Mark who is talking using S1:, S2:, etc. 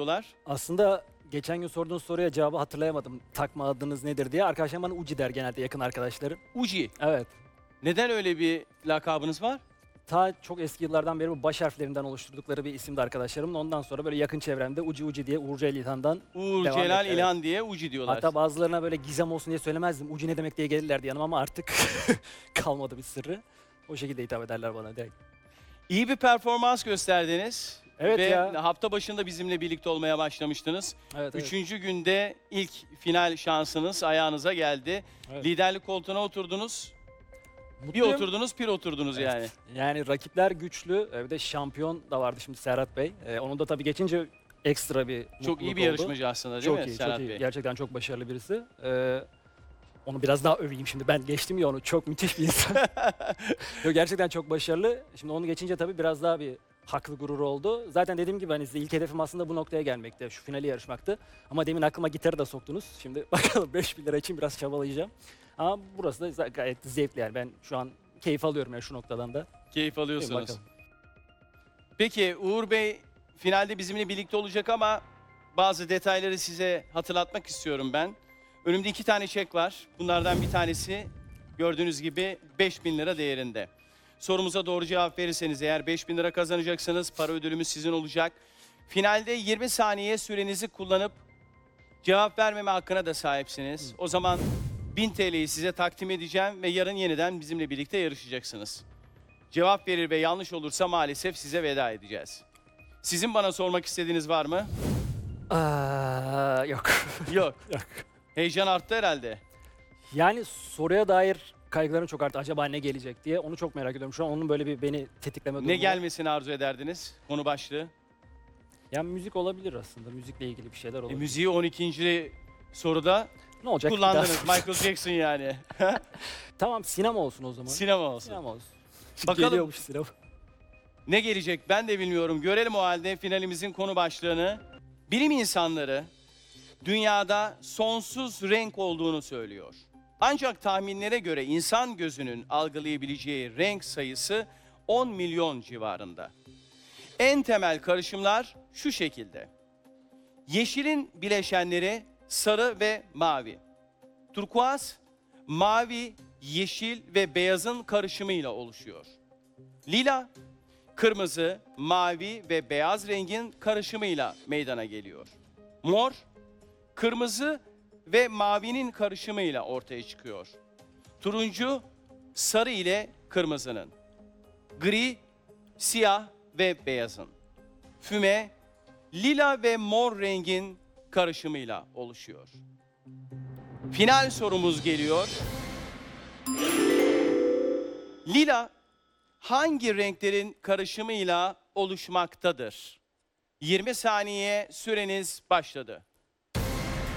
S1: diyorlar.
S2: Aslında geçen gün sorduğunuz soruya cevabı hatırlayamadım. Takma adınız nedir diye. Arkadaşlarım bana Uci der genelde, yakın arkadaşlarım.
S1: Uji.
S2: Evet.
S1: Neden öyle bir lakabınız var?
S2: Ta çok eski yıllardan beri bu baş harflerinden oluşturdukları bir isimdi arkadaşlarımın. Ondan sonra böyle yakın çevremde Uci diye Uğur Celal İlhan'dan
S1: Uğur
S2: devam
S1: Celal
S2: etti, evet.
S1: İlhan diye Uji diyorlar.
S2: Hatta bazılarına böyle gizem olsun diye söylemezdim. Uci ne demek diye gelirlerdi yanıma ama artık kalmadı bir sırrı. O şekilde hitap ederler bana direkt.
S1: İyi bir performans gösterdiniz.
S2: Evet
S1: Ve
S2: ya.
S1: hafta başında bizimle birlikte olmaya başlamıştınız.
S2: Evet, evet.
S1: Üçüncü günde ilk final şansınız ayağınıza geldi.
S2: Evet.
S1: Liderlik koltuğuna oturdunuz. Bir
S2: Mutluyum.
S1: oturdunuz, bir oturdunuz yani.
S2: Evet. Yani rakipler güçlü. Bir de şampiyon da vardı şimdi Serhat Bey. Onun da tabii geçince ekstra bir
S1: Çok iyi
S2: mutluluk
S1: bir
S2: oldu.
S1: yarışmacı aslında değil
S2: Çok
S1: mi
S2: iyi,
S1: Serhat
S2: çok iyi.
S1: Bey?
S2: Gerçekten çok başarılı birisi. Onu biraz daha öveyim şimdi. Ben geçtim ya onu. Çok müthiş bir insan. Yok, gerçekten çok başarılı. Şimdi onu geçince tabii biraz daha bir haklı gurur oldu. Zaten dediğim gibi hani size ilk hedefim aslında bu noktaya gelmekti. Şu finali yarışmaktı. Ama demin aklıma gitarı da soktunuz. Şimdi bakalım 5.000 lira için biraz çabalayacağım. Ama burası da gayet zevkli yani. Ben şu an keyif alıyorum yani şu noktadan da.
S1: Keyif alıyorsunuz.
S2: Bakalım.
S1: Peki Uğur Bey finalde bizimle birlikte olacak ama bazı detayları size hatırlatmak istiyorum ben. Önümde 2 tane çek var. Bunlardan bir tanesi gördüğünüz gibi 5.000 lira değerinde. Sorumuza doğru cevap verirseniz eğer 5.000 lira kazanacaksınız. Para ödülümüz sizin olacak. Finalde 20 saniye sürenizi kullanıp cevap vermeme hakkına da sahipsiniz. O zaman 1000 TL'yi size takdim edeceğim ve yarın yeniden bizimle birlikte yarışacaksınız. Cevap verir ve yanlış olursa maalesef size veda edeceğiz. Sizin bana sormak istediğiniz var mı?
S2: Yok.
S1: Yok.
S2: Yok.
S1: Heyecan arttı herhalde.
S2: Yani soruya dair kaygılarım çok arttı. Acaba ne gelecek diye. Onu çok merak ediyorum. Şu an onun böyle bir beni tetikleme durumu
S1: Ne
S2: var.
S1: gelmesini arzu ederdiniz? Konu başlığı.
S2: Yani müzik olabilir aslında. Müzikle ilgili bir şeyler olabilir.
S1: Müziği 12. soruda
S2: Ne olacak?
S1: kullandınız.
S2: Bir daha-
S1: Michael Jackson yani.
S2: Tamam, sinema olsun o zaman.
S1: Sinema olsun.
S2: Sinema olsun.
S1: Bakalım.
S2: Geliyormuş sinema.
S1: Ne gelecek ben de bilmiyorum. Görelim o halde finalimizin konu başlığını. Bilim insanları dünyada sonsuz renk olduğunu söylüyor. Ancak tahminlere göre insan gözünün algılayabileceği renk sayısı 10 milyon civarında. En temel karışımlar şu şekilde. Yeşilin bileşenleri sarı ve mavi. Turkuaz, mavi, yeşil ve beyazın karışımıyla oluşuyor. Lila, kırmızı, mavi ve beyaz rengin karışımıyla meydana geliyor. Mor, kırmızı ve mavinin karışımıyla ortaya çıkıyor. Turuncu, sarı ile kırmızının. Gri, siyah ve beyazın. Füme, lila ve mor rengin karışımıyla oluşuyor. Final sorumuz geliyor. Lila hangi renklerin karışımıyla oluşmaktadır? 20 saniye süreniz başladı.